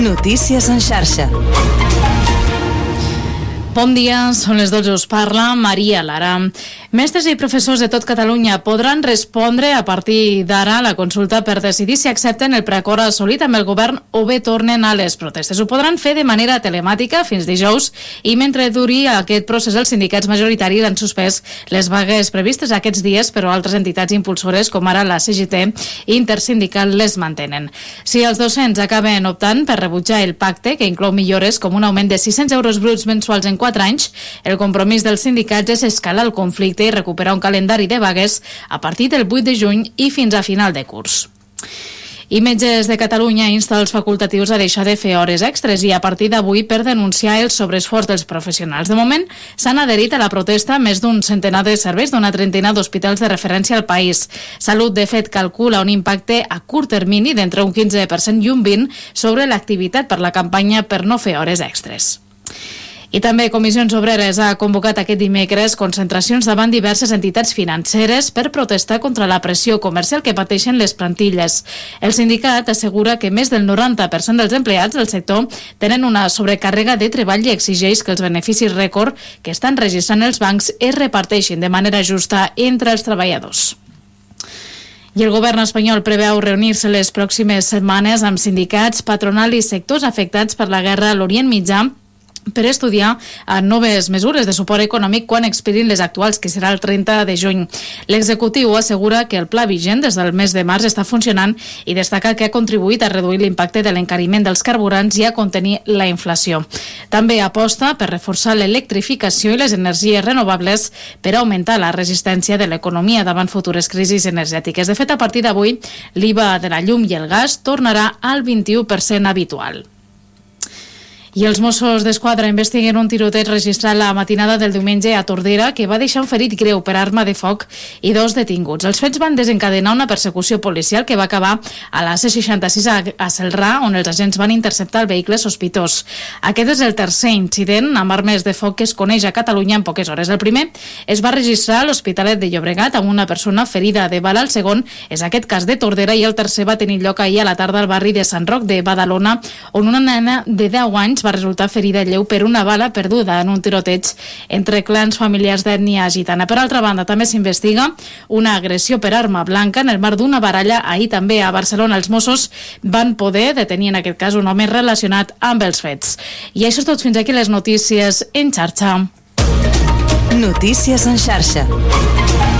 Notícies en xarxa. Bon dia, són les 12, us parla Maria Lara. Mestres i professors de tot Catalunya podran respondre a partir d'ara a la consulta per decidir si accepten el preacord assolit amb el govern o bé tornen a les protestes. Ho podran fer de manera telemàtica fins dijous i mentre duri aquest procés els sindicats majoritaris han suspès les vagues previstes aquests dies, però altres entitats impulsores com ara la CGT i Intersindical les mantenen. Si els docents acaben optant per rebutjar el pacte, que inclou millores com un augment de 600 euros bruts mensuals en 4 anys, el compromís dels sindicats és escalar el conflicte i recuperar un calendari de vagues a partir del 8 de juny i fins a final de curs. I Metges de Catalunya insta els facultatius a deixar de fer hores extres i a partir d'avui per denunciar el sobreesforç dels professionals. De moment, s'han adherit a la protesta més d'un centenar de serveis d'una trentena d'hospitals de referència al país. Salut, de fet, calcula un impacte a curt termini d'entre un 15% i un 20% sobre l'activitat per la campanya per no fer hores extres. I també Comissions Obreres ha convocat aquest dimecres concentracions davant diverses entitats financeres per protestar contra la pressió comercial que pateixen les plantilles. El sindicat assegura que més del 90% dels empleats del sector tenen una sobrecàrrega de treball i exigeix que els beneficis rècord que estan registrant els bancs es reparteixin de manera justa entre els treballadors. I el govern espanyol preveu reunir-se les pròximes setmanes amb sindicats, patronal i sectors afectats per la guerra a l'Orient Mitjà per estudiar noves mesures de suport econòmic quan expirin les actuals, que serà el 30 de juny. L'executiu assegura que el pla vigent des del mes de març està funcionant i destaca que ha contribuït a reduir l'impacte de l'encariment dels carburants i a contenir la inflació. També aposta per reforçar l'electrificació i les energies renovables per augmentar la resistència de l'economia davant futures crisis energètiques. De fet, a partir d'avui, l'IVA de la llum i el gas tornarà al 21% habitual. I els Mossos d'Esquadra investiguen un tiroteig registrat la matinada del diumenge a Tordera que va deixar un ferit greu per arma de foc i 2 detinguts. Els fets van desencadenar una persecució policial que va acabar a la C66 a Celrà, on els agents van interceptar el vehicle sospitós. Aquest és el tercer incident amb armes de foc que es coneix a Catalunya en poques hores. El primer es va registrar a l'Hospitalet de Llobregat amb una persona ferida de bala. El segon és aquest cas de Tordera i el tercer va tenir lloc ahir a la tarda al barri de Sant Roc de Badalona, on una nena de 10 anys va resultar ferida lleu per una bala perduda en un tiroteig entre clans familiars d'ètnia gitana. Per altra banda, també s'investiga una agressió per arma blanca en el marc d'una baralla. Ahir també a Barcelona els Mossos van poder detenir en aquest cas un home relacionat amb els fets. I això és tot, fins aquí les notícies en xarxa. Notícies en xarxa.